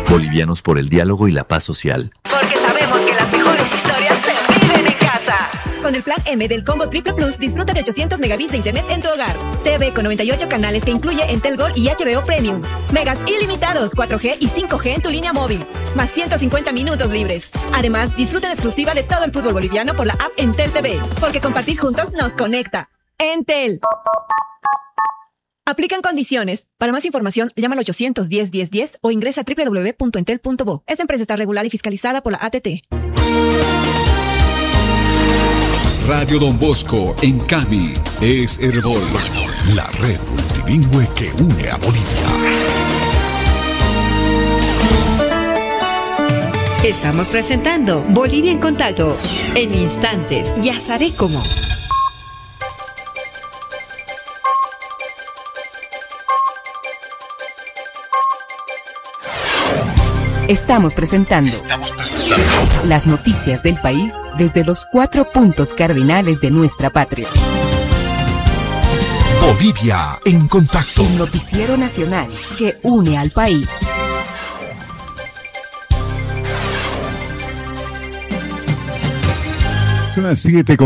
Bolivianos por el diálogo y la paz social. Porque sabemos que las mejores historias se viven en casa. Con el plan M del Combo Triple Plus, disfruta de 800 megabits de internet en tu hogar. TV con 98 canales que incluye Entel Gold y HBO Premium. Megas ilimitados, 4G y 5G en tu línea móvil. Más 150 minutos libres. Además, disfruta en exclusiva de todo el fútbol boliviano por la app Entel TV. Porque compartir juntos nos conecta. Entel. Aplican condiciones. Para más información, llama al 810-1010 o ingresa a www.entel.bo. Esta empresa está regulada y fiscalizada por la ATT. Radio Don Bosco en Cami es Herbol, la red multilingüe que une a Bolivia. Estamos presentando Bolivia en Contacto. En instantes, ya sabré cómo. Estamos presentando las noticias del país desde los 4 puntos cardinales de nuestra patria. Bolivia en Contacto. El noticiero nacional que une al país. Son las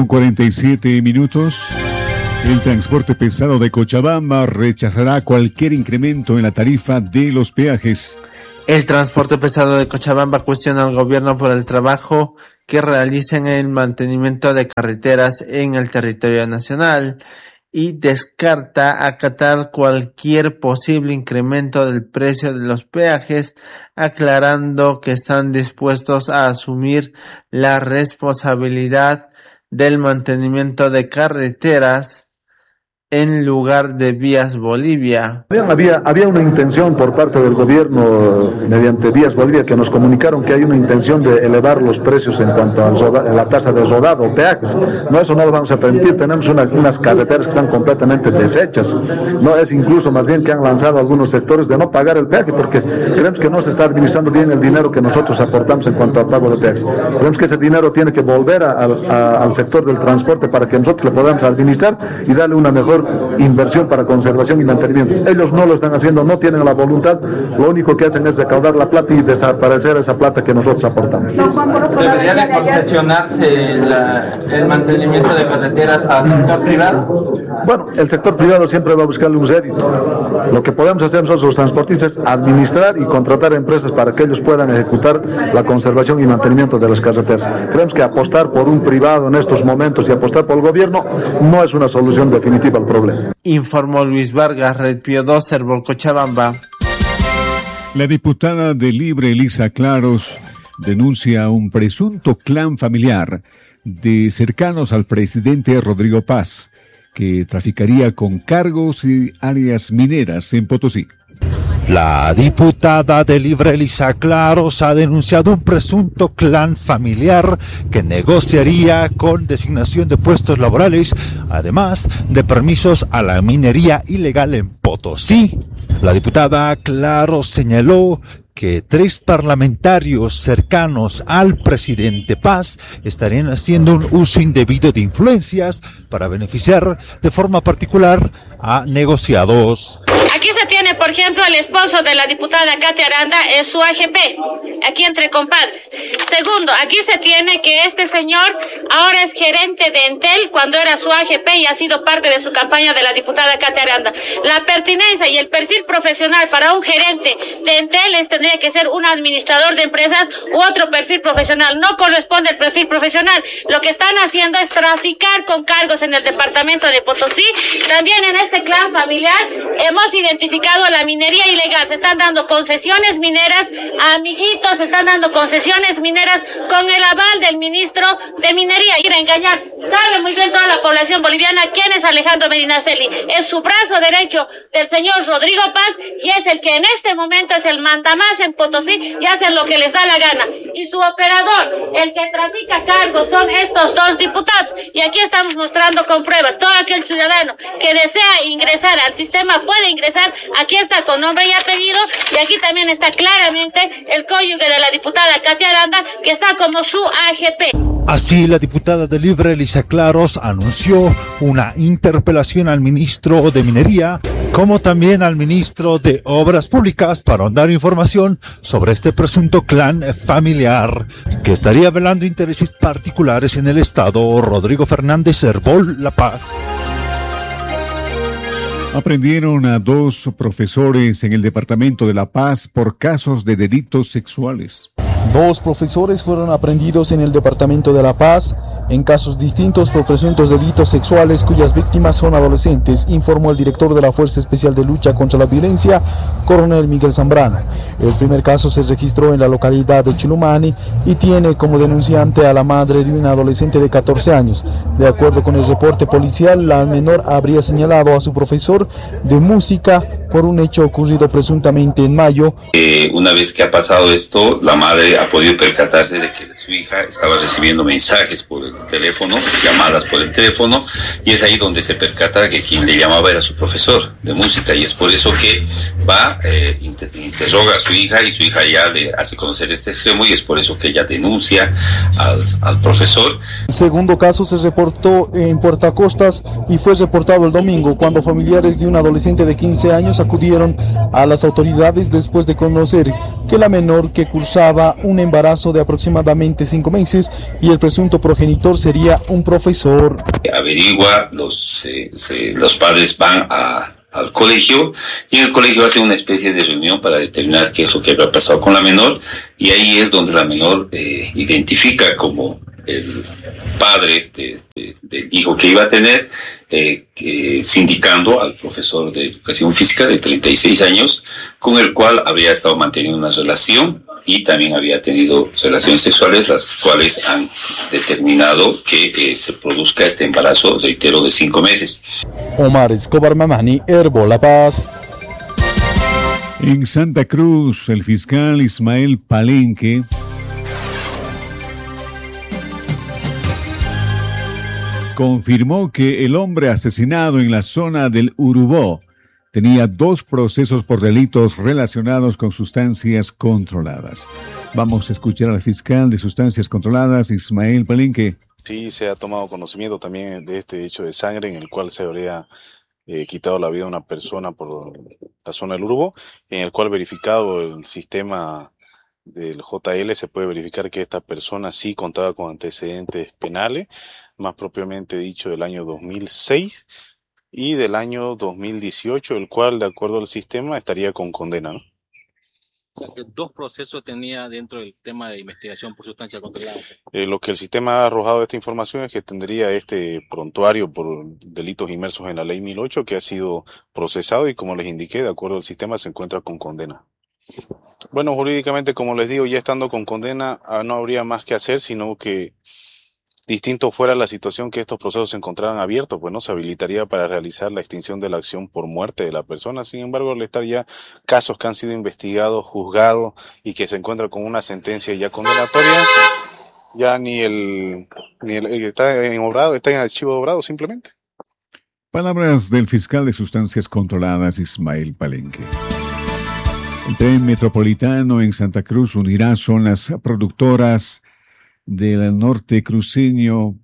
7:47. El transporte pesado de Cochabamba rechazará cualquier incremento en la tarifa de los peajes. El transporte pesado de Cochabamba cuestiona al gobierno por el trabajo que realiza en el mantenimiento de carreteras en el territorio nacional y descarta acatar cualquier posible incremento del precio de los peajes, aclarando que están dispuestos a asumir la responsabilidad del mantenimiento de carreteras en lugar de Vías Bolivia. Había una intención por parte del gobierno mediante Vías Bolivia que nos comunicaron que hay una intención de elevar los precios en cuanto a la tasa de rodado o peajes. No, eso no lo vamos a permitir. Tenemos unas carreteras que están completamente deshechas. No es incluso más bien que han lanzado algunos sectores de no pagar el peaje porque creemos que no se está administrando bien el dinero que nosotros aportamos en cuanto al pago de peajes. Creemos que ese dinero tiene que volver al sector del transporte para que nosotros le podamos administrar y darle una mejor inversión para conservación y mantenimiento. Ellos no lo están haciendo, no tienen la voluntad, lo único que hacen es recaudar la plata y desaparecer esa plata que nosotros aportamos. ¿Debería de concesionarse el mantenimiento de carreteras al sector privado? Bueno, el sector privado siempre va a buscarle un rédito. Lo que podemos hacer nosotros los transportistas es administrar y contratar empresas para que ellos puedan ejecutar la conservación y mantenimiento de las carreteras. Creemos que apostar por un privado en estos momentos y apostar por el gobierno no es una solución definitiva al problema. Informó Luis Vargas, Red Pío 2, Herbol, Cochabamba. La diputada de Libre, Elisa Claros, denuncia un presunto clan familiar de cercanos al presidente Rodrigo Paz, que traficaría con cargos y áreas mineras en Potosí. La diputada de Libre, Elisa Claros, ha denunciado un presunto clan familiar que negociaría con designación de puestos laborales, además de permisos a la minería ilegal en Potosí. La diputada Claros señaló que 3 parlamentarios cercanos al presidente Paz estarían haciendo un uso indebido de influencias para beneficiar de forma particular a negociados. Aquí se tiene, por ejemplo, el esposo de la diputada Katia Aranda, es su AGP, aquí entre compadres. Segundo, aquí se tiene que este señor ahora es gerente de Entel cuando era su AGP y ha sido parte de su campaña de la diputada Katia Aranda. La pertinencia y el perfil profesional para un gerente de Entel tendría que ser un administrador de empresas u otro perfil profesional. No corresponde el perfil profesional. Lo que están haciendo es traficar con cargos en el departamento de Potosí. También en este clan familiar hemos identificado la minería ilegal. Se están dando concesiones mineras a amiguitos, se están dando concesiones mineras con el aval del ministro de Minería. Ir a engañar. Sabe muy bien toda la población boliviana quién es Alejandro Medinaceli. Es su brazo derecho del señor Rodrigo Paz y es el que en este momento es el mandamás en Potosí y hacen lo que les da la gana. Y su operador, el que trafica cargos, son estos 2 diputados. Y aquí estamos mostrando con pruebas. Todo aquel ciudadano que desea ingresar al sistema puede ingresar. Aquí está con nombre y apellido. Y aquí también está claramente el cónyuge de la diputada Katia Aranda, que está como su AGP. Así, la diputada de Libre, Elisa Claros, anunció una interpelación al ministro de Minería, como también al ministro de Obras Públicas, para dar información sobre este presunto clan familiar que estaría velando intereses particulares en el Estado. Rodrigo Fernández, Herbol, La Paz. Aprendieron a 2 profesores en el departamento de La Paz por casos de delitos sexuales. 2 profesores fueron aprehendidos en el departamento de La Paz en casos distintos por presuntos delitos sexuales cuyas víctimas son adolescentes, informó el director de la Fuerza Especial de Lucha contra la Violencia, coronel Miguel Zambrana. El primer caso se registró en la localidad de Chilumani y tiene como denunciante a la madre de una adolescente de 14 años. De acuerdo con el reporte policial, la menor habría señalado a su profesor de música por un hecho ocurrido presuntamente en mayo. Una vez que ha pasado esto, la madre ha podido percatarse de que su hija estaba recibiendo mensajes por el teléfono, llamadas por el teléfono, y es ahí donde se percata que quien le llamaba era su profesor de música, y es por eso que va, interroga a su hija, y su hija ya le hace conocer este extremo, y es por eso que ella denuncia al profesor. El segundo caso se reportó en Puerto Costas y fue reportado el domingo, cuando familiares de un adolescente de 15 años acudieron a las autoridades después de conocer que la menor, que cursaba un embarazo de aproximadamente 5 meses, y el presunto progenitor sería un profesor. Averigua, los padres van al colegio, y en el colegio hacen una especie de reunión para determinar qué es lo que había pasado con la menor, y ahí es donde la menor identifica como el padre del hijo que iba a tener, sindicando al profesor de educación física de 36 años, con el cual había estado manteniendo una relación y también había tenido relaciones sexuales, las cuales han determinado que se produzca este embarazo, reitero, de 5 meses. Omar Escobar Mamani, Herbol, La Paz. En Santa Cruz, el fiscal Ismael Palenque confirmó que el hombre asesinado en la zona del Urubó tenía 2 procesos por delitos relacionados con sustancias controladas. Vamos a escuchar al fiscal de sustancias controladas, Ismael Palenque. Sí, se ha tomado conocimiento también de este hecho de sangre en el cual se habría quitado la vida a una persona por la zona del Urubó, en el cual, verificado el sistema del JL, se puede verificar que esta persona sí contaba con antecedentes penales, más propiamente dicho del año 2006 y del año 2018, el cual, de acuerdo al sistema, estaría con condena, ¿no? O sea, que 2 procesos tenía dentro del tema de investigación por sustancia controlada. Lo que el sistema ha arrojado de esta información es que tendría este prontuario por delitos inmersos en la ley 1008, que ha sido procesado y, como les indiqué, de acuerdo al sistema, se encuentra con condena. Bueno, jurídicamente, como les digo, ya estando con condena, no habría más que hacer, sino que, distinto fuera la situación que estos procesos se encontraran abiertos, pues no se habilitaría para realizar la extinción de la acción por muerte de la persona. Sin embargo, al estar ya casos que han sido investigados, juzgados y que se encuentran con una sentencia ya condenatoria, ya ni el está en obrado, está en archivo de obrado simplemente. Palabras del fiscal de sustancias controladas, Ismael Palenque. El tren metropolitano en Santa Cruz unirá zonas productoras del norte cruceño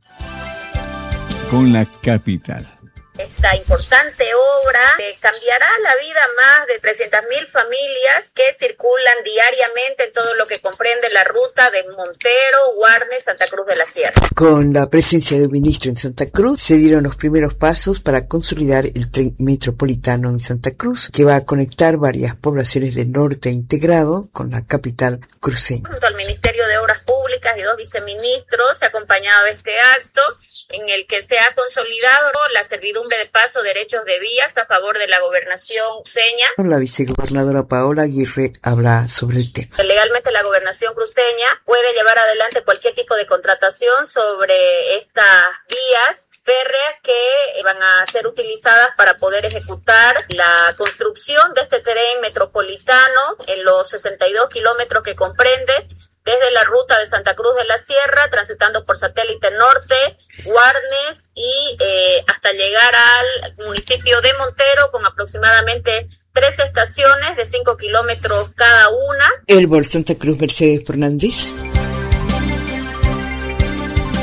con la capital. Esta importante obra cambiará la vida a más de 300.000 familias que circulan diariamente en todo lo que comprende la ruta de Montero, Guarnes, Santa Cruz de la Sierra. Con la presencia del ministro en Santa Cruz, se dieron los primeros pasos para consolidar el tren metropolitano en Santa Cruz, que va a conectar varias poblaciones del norte integrado con la capital cruceña. Junto al Ministerio de Obras Públicas y 2 viceministros, se ha acompañado este acto en el que se ha consolidado la servidumbre de paso, derechos de vías a favor de la gobernación cruceña. La vicegobernadora Paola Aguirre habla sobre el tema. Legalmente la gobernación cruceña puede llevar adelante cualquier tipo de contratación sobre estas vías férreas que van a ser utilizadas para poder ejecutar la construcción de este tren metropolitano en los 62 kilómetros que comprende, desde la ruta de Santa Cruz de la Sierra, transitando por Satélite Norte, Guarnes y hasta llegar al municipio de Montero, con aproximadamente 3 estaciones de 5 kilómetros cada una. Herbol, Santa Cruz, Mercedes Fernández.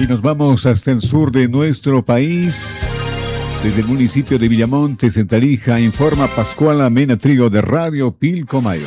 Y nos vamos hasta el sur de nuestro país. Desde el municipio de Villamontes, en Tarija, informa Pascuala Mena Trigo de Radio Pilcomayo.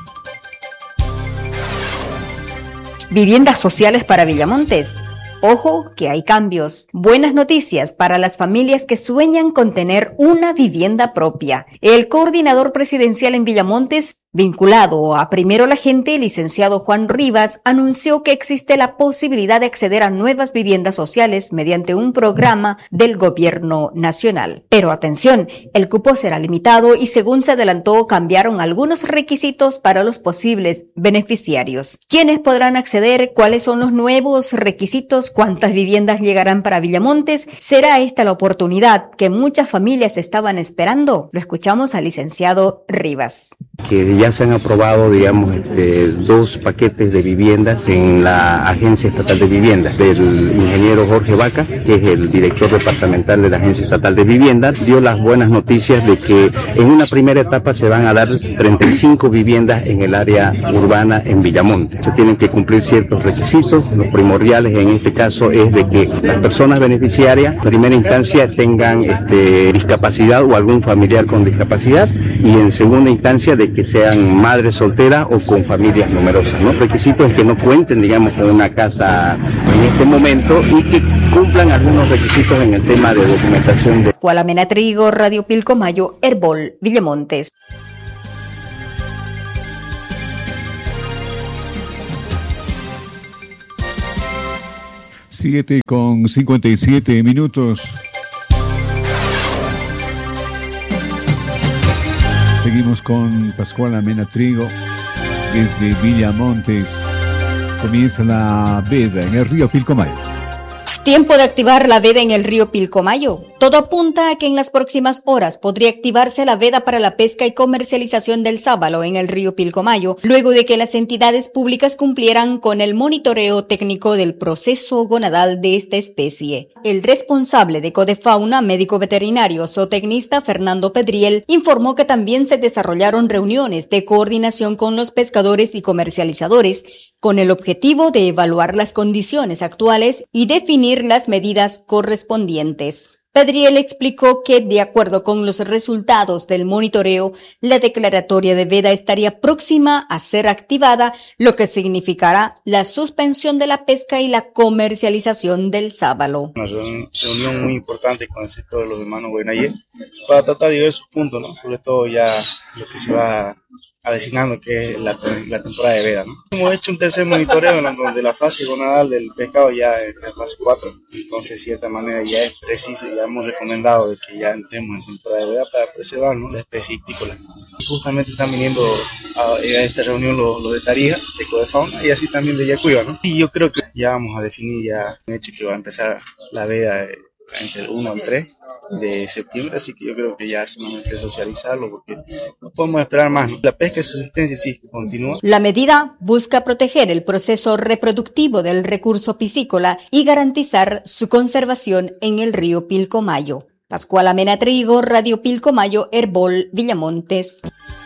Viviendas sociales para Villamontes. Ojo que hay cambios. Buenas noticias para las familias que sueñan con tener una vivienda propia. El coordinador presidencial en Villamontes, vinculado a Primero la Gente, el licenciado Juan Rivas, anunció que existe la posibilidad de acceder a nuevas viviendas sociales mediante un programa del gobierno nacional. Pero atención, el cupo será limitado y según se adelantó, cambiaron algunos requisitos para los posibles beneficiarios. ¿Quiénes podrán acceder? ¿Cuáles son los nuevos requisitos? ¿Cuántas viviendas llegarán para Villamontes? ¿Será esta la oportunidad que muchas familias estaban esperando? Lo escuchamos al licenciado Rivas. Que ya se han aprobado, digamos, 2 paquetes de viviendas en la Agencia Estatal de Vivienda del ingeniero Jorge Vaca, que es el director departamental de la Agencia Estatal de Vivienda. Dio las buenas noticias de que en una primera etapa se van a dar 35 viviendas en el área urbana en Villamonte. Se tienen que cumplir ciertos requisitos. Los primordiales en este caso es de que las personas beneficiarias, en primera instancia, tengan discapacidad o algún familiar con discapacidad, y en segunda instancia de que sean madres solteras o con familias numerosas, ¿no? Requisitos es que no cuenten, digamos, con una casa en este momento y que cumplan algunos requisitos en el tema de documentación. Pascuala Mena Trigo, Radio Pilcomayo, Herbol, Villamontes. Siete con 57 minutos. Seguimos con Pascuala Mena Trigo desde Villamontes. Comienza la veda en el río Pilcomayo. Tiempo de activar la veda en el río Pilcomayo. Todo apunta a que en las próximas horas podría activarse la veda para la pesca y comercialización del sábalo en el río Pilcomayo, luego de que las entidades públicas cumplieran con el monitoreo técnico del proceso gonadal de esta especie. El responsable de Codefauna, médico veterinario zootecnista Fernando Pedriel, informó que también se desarrollaron reuniones de coordinación con los pescadores y comercializadores con el objetivo de evaluar las condiciones actuales y definir las medidas correspondientes. Pedriel explicó que, de acuerdo con los resultados del monitoreo, la declaratoria de veda estaría próxima a ser activada, lo que significará la suspensión de la pesca y la comercialización del sábalo. Una reunión muy importante con el sector de los hermanos Buenayé para tratar diversos puntos, ¿no? Sobre todo ya lo que se va avecinando, que es la temporada de veda, ¿no? Hemos hecho un tercer monitoreo en donde la fase gonadal del pescado ya es la fase 4, entonces de cierta manera ya es preciso, ya hemos recomendado de que ya entremos en temporada de veda para preservar, ¿no?, la especie hícola. Justamente están viniendo a esta reunión los de Tarija, de Codefauna, y así también de Yacuiba, ¿no? Y yo creo que ya vamos a definir ya un hecho que va a empezar la veda entre el 1 y el 3 de septiembre, así que yo creo que ya es momento de socializarlo porque no podemos esperar más, ¿no? La pesca de subsistencia sí continúa. La medida busca proteger el proceso reproductivo del recurso piscícola y garantizar su conservación en el río Pilcomayo. Pascuala Mena Trigo, Radio Pilcomayo, Herbol, Villamontes.